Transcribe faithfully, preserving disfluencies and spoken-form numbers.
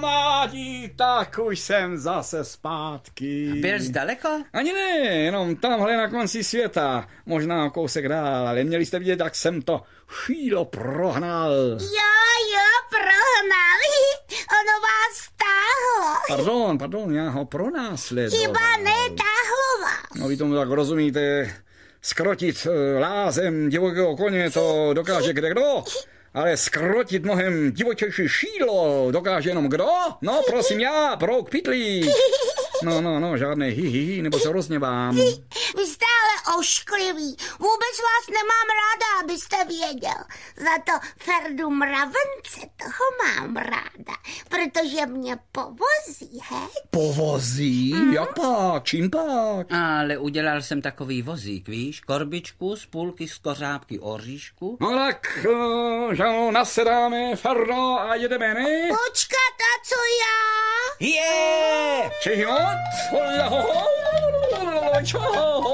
kamarádi, tak už jsem zase zpátky. Byl jsi daleko? Ani ne, jenom tamhle na konci světa. Možná kousek dál, ale měli jste vidět, jak jsem to šílo prohnal. Jo, jo, prohnal. Ono vás stáhlo. Pardon, pardon, já ho pronásledoval. Chyba netáhlo vás. No vy tomu tak rozumíte. Skrotit lázem divokého koně to dokáže kde kdo, ale skrotit mnohem divočejší šídlo dokáže jenom kdo? No prosím já, brouk pitlík. No, no, no, žádné hi, hi, hi, nebo se rozněvám. Vy jste ale ošklivý. Vůbec vás nemám ráda, abyste věděl. Za to Ferdu Mravence toho mám ráda, protože mě povozí, he? Povozí? Hmm? Jak pak? Čím pak? Ale udělal jsem takový vozík, víš? Korbičku z půlky z kořápky oříšku. No tak, uh, že nasedáme, Ferdo, a jedeme, ne? Počkat, a co já? Je! Čehot? Čeho?